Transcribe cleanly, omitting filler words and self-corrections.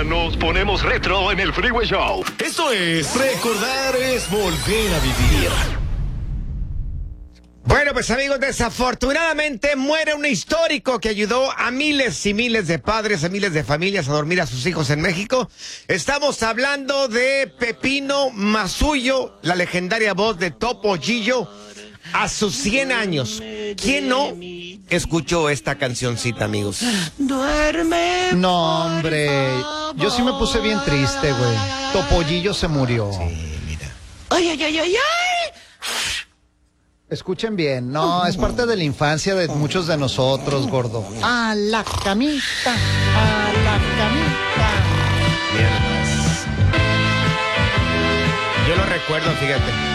nos ponemos retro en el Freeway Show. Esto es Recordar es Volver a Vivir. Bueno, pues amigos, desafortunadamente muere un histórico que ayudó a miles y miles de padres, a miles de familias a dormir a sus hijos en México. Estamos hablando de Pepino Mazullo, la legendaria voz de Topollillo, a sus 100 años. ¿Quién no escuchó esta cancioncita, amigos? Duerme. No, hombre, yo sí me puse bien triste, güey. Topollillo se murió. Sí, mira. Ay, ay, ay, ay, ay. Escuchen bien, no, es parte de la infancia de muchos de nosotros, gordo. A la camita, a la camita. Mira nomás. Yo lo recuerdo, fíjate.